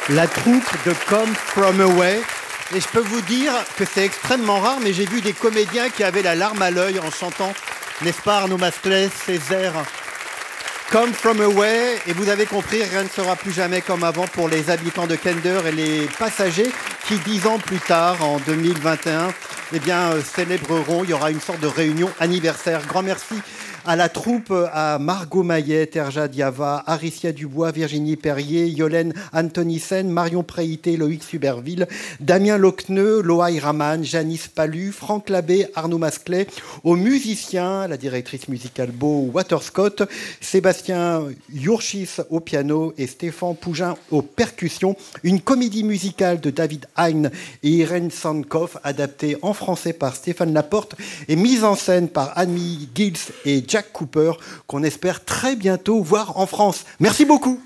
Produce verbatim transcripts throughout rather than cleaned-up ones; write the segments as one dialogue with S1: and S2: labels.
S1: La troupe de Come From Away. Et je peux vous dire que c'est extrêmement rare, mais j'ai vu des comédiens qui avaient la larme à l'œil en chantant, n'est-ce pas Arnaud Masclet, Césaire, Come From Away. Et vous avez compris, rien ne sera plus jamais comme avant pour les habitants de Kinder et les passagers qui, dix ans plus tard, en deux mille vingt et un, eh bien, euh, célébreront, il y aura une sorte de réunion anniversaire. Grand merci à la troupe, à Margot Maillet, Terja Diava, Aricia Dubois, Virginie Perrier, Yolène Antonissen, Marion Préité, Loïc Suberville, Damien Lochneux, Loaï Raman, Janice Palu, Franck Labbé, Arnaud Masclet, aux musiciens, la directrice musicale Beau Waterscott, Sébastien Yourchis au piano et Stéphane Pougin aux percussions. Une comédie musicale de David Hein et Irène Sankoff, adaptée en français par Stéphane Laporte et mise en scène par Annie Gilles et Jack Cooper, qu'on espère très bientôt voir en France. Merci beaucoup.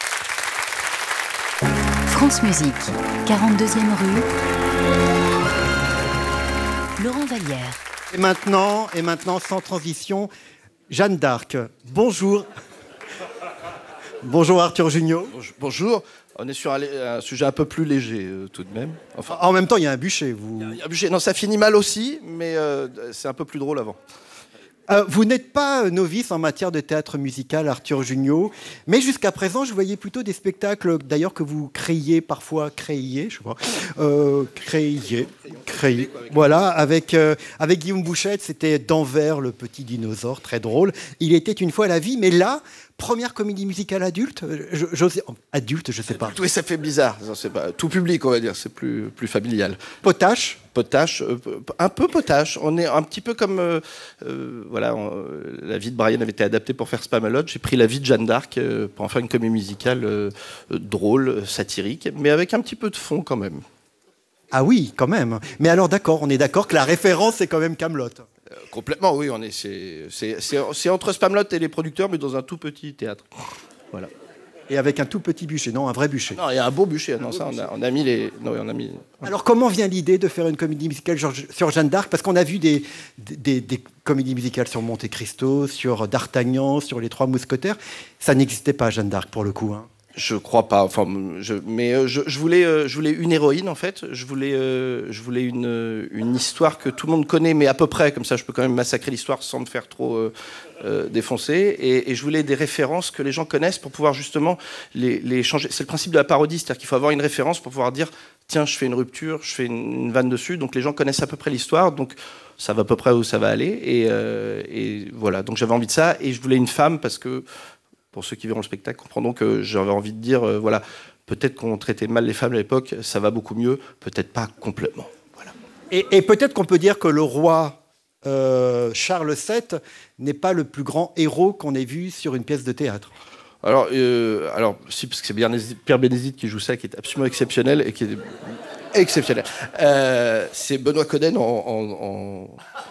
S2: France Musique, quarante-deuxième rue, Laurent Vallière.
S1: Et maintenant, et maintenant, sans transition, Jeanne d'Arc. Bonjour. Bonjour Arthur Jugnot.
S3: Bonjour. On est sur un, un sujet un peu plus léger, euh, tout de même.
S1: Enfin, en même temps, il y a un bûcher. Vous...
S3: Il y a un bûcher. Non, ça finit mal aussi, mais euh, c'est un peu plus drôle avant.
S1: Euh, vous n'êtes pas novice en matière de théâtre musical, Arthur Jugnot, mais jusqu'à présent, je voyais plutôt des spectacles, d'ailleurs, que vous créiez parfois, créiez, je crois, euh, créiez, créiez, voilà, avec, euh, avec Guillaume Bouchette, c'était D'Anvers, le petit dinosaure, très drôle. Il était une fois la vie, mais là, première comédie musicale adulte, je, j'ose, adulte, je sais pas.
S3: Oui, ça fait bizarre, c'est pas tout public, on va dire, c'est plus, plus familial.
S1: Potache.
S3: Potache, euh, un peu potache. On est un petit peu comme euh, euh, voilà, on, euh, la vie de Brian avait été adaptée pour faire Spamalot. J'ai pris la vie de Jeanne d'Arc euh, pour en faire une comédie musicale euh, euh, drôle, satirique, mais avec un petit peu de fond quand même.
S1: Ah oui, quand même. Mais alors d'accord, on est d'accord que la référence c'est quand même Kaamelott.
S3: Euh, complètement, oui. On est, c'est, c'est, c'est, c'est entre Spamalot et les producteurs, mais dans un tout petit théâtre. Voilà.
S1: Et avec un tout petit bûcher, non, un vrai bûcher.
S3: Non, il y a un beau bûcher. Un non, beau ça, bûcher. On, a, on a mis les. Non, on a mis.
S1: Alors, comment vient l'idée de faire une comédie musicale sur Jeanne d'Arc ? Parce qu'on a vu des, des, des comédies musicales sur Monte Cristo, sur D'Artagnan, sur Les Trois Mousquetaires. Ça n'existait pas, Jeanne d'Arc, pour le coup. Hein.
S3: Je crois pas. Enfin, je, mais je, je, voulais, je voulais une héroïne, en fait. Je voulais, je voulais une, une histoire que tout le monde connaît, mais à peu près. Comme ça, je peux quand même massacrer l'histoire sans me faire trop euh, euh, défoncer. Et, et je voulais des références que les gens connaissent pour pouvoir justement les, les changer. C'est le principe de la parodie, c'est-à-dire qu'il faut avoir une référence pour pouvoir dire tiens, je fais une rupture, je fais une, une vanne dessus. Donc les gens connaissent à peu près l'histoire. Donc ça va à peu près où ça va aller. Et, euh, et voilà. Donc j'avais envie de ça. Et je voulais une femme parce que. Pour ceux qui verront le spectacle, comprendront que j'avais envie de dire, euh, voilà, peut-être qu'on traitait mal les femmes à l'époque, ça va beaucoup mieux, peut-être pas complètement. Voilà.
S1: Et, et peut-être qu'on peut dire que le roi euh, Charles sept n'est pas le plus grand héros qu'on ait vu sur une pièce de théâtre.
S3: Alors, euh, alors si, parce que c'est Pierre Bénézit qui joue ça, qui est absolument exceptionnel et qui est exceptionnel. Euh, c'est Benoît Coden en... en,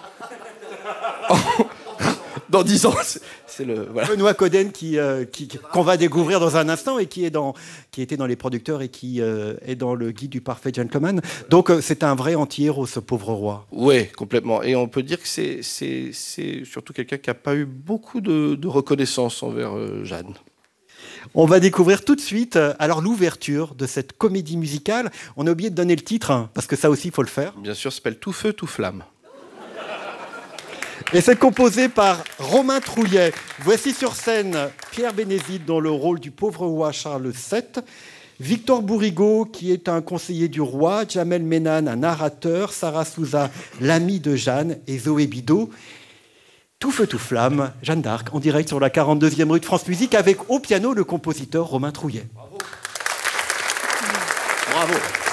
S3: en... en dans dix ans, c'est, c'est le... Voilà.
S1: Benoît Coden, qui, euh, qui, qu'on va découvrir dans un instant et qui, est dans, qui était dans Les Producteurs et qui euh, est dans Le Guide du Parfait Gentleman. Donc euh, c'est un vrai anti-héros, ce pauvre roi.
S3: Oui, complètement. Et on peut dire que c'est, c'est, c'est surtout quelqu'un qui n'a pas eu beaucoup de, de reconnaissance envers euh, Jeanne.
S1: On va découvrir tout de suite alors l'ouverture de cette comédie musicale. On a oublié de donner le titre, hein, parce que ça aussi, il faut le faire.
S3: Bien sûr, ça s'appelle Tout feu, tout flamme.
S1: Et c'est composé par Romain Trouillet. Voici sur scène Pierre Bénézit dans le rôle du pauvre roi Charles sept, Victor Bourrigaud qui est un conseiller du roi, Jamel Ménane un narrateur, Sarah Souza l'amie de Jeanne et Zoé Bidot. Tout feu, tout flamme, Jeanne d'Arc en direct sur la quarante-deuxième rue de France Musique avec au piano le compositeur Romain Trouillet.
S3: Bravo. Bravo.